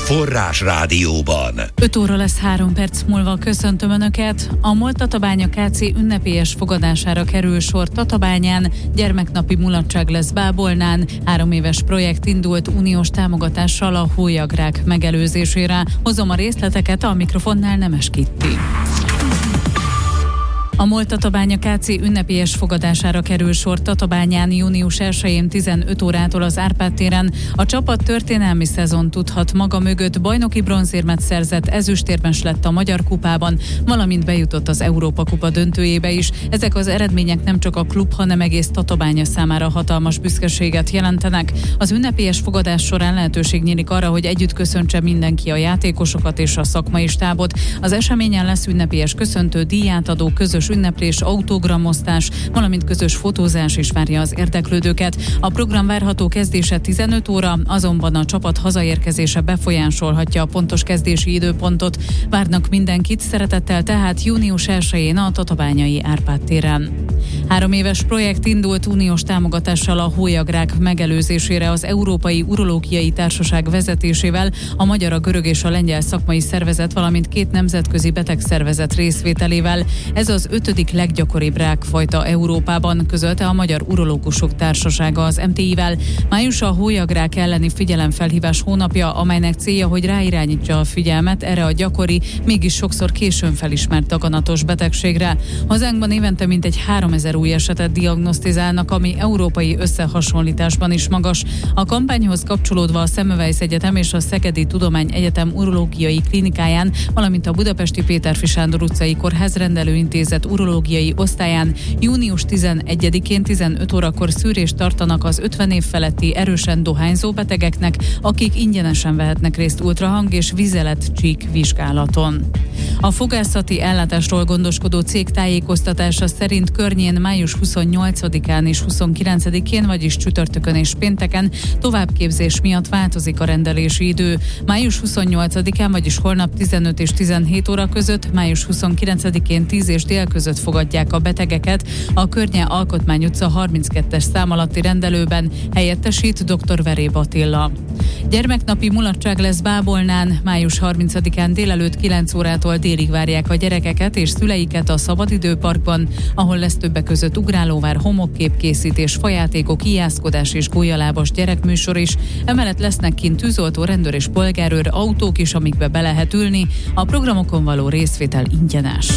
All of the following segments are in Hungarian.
Forrás Rádióban. 5 óra lesz 3 perc múlva, köszöntöm Önöket. A MOL Tatabánya Kc. ünnepélyes fogadására kerül sor Tatabányán, gyermeknapi mulatság lesz Bábolnán, 3 éves projekt indult uniós támogatással a hólyagrák megelőzésére. Hozom a részleteket, a mikrofonnál Nemes Kitti. A MOL Tatabánya Kc. ünnepélyes fogadására kerül sor Tatabányán június 1-én 15 órától az Árpád téren. A csapat történelmi szezon tudhat maga mögött, bajnoki bronzérmet szerzett, ezüstérmes lett a Magyar Kupában, valamint bejutott az Európa Kupa döntőjébe is. Ezek az eredmények nem csak a klub, hanem egész Tatabánya számára hatalmas büszkeséget jelentenek. Az ünnepélyes fogadás során lehetőség nyílik arra, hogy együtt köszöntse mindenki a játékosokat és a szakmai stábot. Az eseményen lesz ünnepélyes köszöntő, díjátadó, közös ünneplés, autogramosztás, valamint közös fotózás is várja az érdeklődőket. A program várható kezdése 15 óra, azonban a csapat hazaérkezése befolyásolhatja a pontos kezdési időpontot. Várnak mindenkit szeretettel tehát június 1-én a tatabányai Árpád téren. 3 éves projekt indult uniós támogatással a hólyagrák megelőzésére az Európai Urológiai Társaság vezetésével, a magyar, a görög és a lengyel szakmai szervezet, valamint 2 nemzetközi betegszervezet részvételével. Ez az 5. leggyakoribb rákfajta Európában, közölte a Magyar Urológusok Társasága az MTI-vel. Május a hólyagrák elleni figyelemfelhívás hónapja, amelynek célja, hogy ráirányítsa a figyelmet erre a gyakori, mégis sokszor későn felismert daganatos betegségre. Hazánkban évente mintegy 3000 új esetet diagnosztizálnak, ami európai összehasonlításban is magas. A kampányhoz kapcsolódva a Semmelweis Egyetem és a Szegedi Tudományegyetem urológiai klinikáján, valamint a budapesti Péterfi Sándor utcai kórházrendelőintézet urológiai osztályán június 11-én 15 órakor szűrést tartanak az 50 év feletti erősen dohányzó betegeknek, akik ingyenesen vehetnek részt ultrahang és vizeletcsík vizsgálaton. A fogászati ellátásról gondoskodó cég tájékoztatása szerint környén május 28-án és 29-én, vagyis csütörtökön és pénteken továbbképzés miatt változik a rendelési idő. Május 28-án, vagyis holnap 15 és 17 óra között, május 29-én 10 és dél között fogadják a betegeket a Környe Alkotmány utca 32-es szám alatti rendelőben, helyettesít dr. Veréb Attila. Gyermeknapi mulatság lesz Bábolnán, május 30-án délelőtt 9 órától délig várják a gyerekeket és szüleiket a Szabadidőparkban, ahol lesz többek között ugrálóvár, homokképkészítés, fajátékok, ijászkodás és gólyalábas gyerekműsor is. Emellett lesznek kint tűzoltó, rendőr és polgárőr, autók is, amikbe be lehet ülni. A programokon való részvétel ingyenes.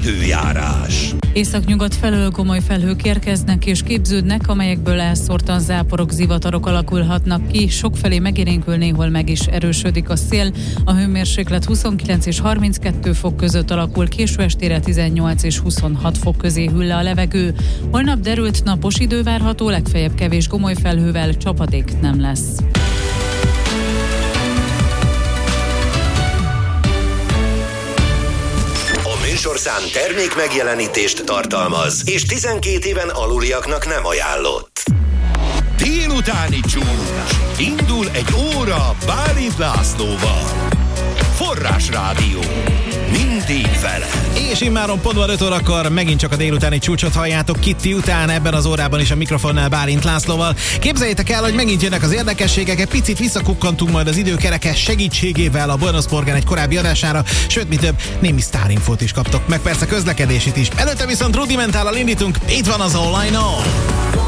Időjárás. Északnyugat felől komoly felhők érkeznek és képződnek, amelyekből elszórtan záporok, zivatarok alakulhatnak ki, sokfelé megélénkül, néhol meg is erősödik a szél. A hőmérséklet 29 és 32 fok között alakul, késő estére 18 és 26 fok közé hűl le a levegő. Holnap derült napos idő várható, legfeljebb kevés gomoly felhővel, csapadék nem lesz. Műsorszám termék megjelenítést tartalmaz, és 12 éven aluliaknak nem ajánlott. Délutáni csúcs. Indul egy óra Bálint Lászlóval. Forrás Rádió. Mindig vele. És immáron pontban 5 órakor megint csak a délutáni csúcsot halljátok Kitti után, ebben az órában is a mikrofonnál Bálint Lászlóval. Képzeljétek el, hogy megint jönnek az érdekességek, egy picit visszakukkantunk majd az időkerekes segítségével a Buenos Porgán egy korábbi adására, sőt, mi több, némi sztárinfót is kaptok, meg persze közlekedésit is. Előtte viszont rudimentállal indítunk, itt van az All I Know.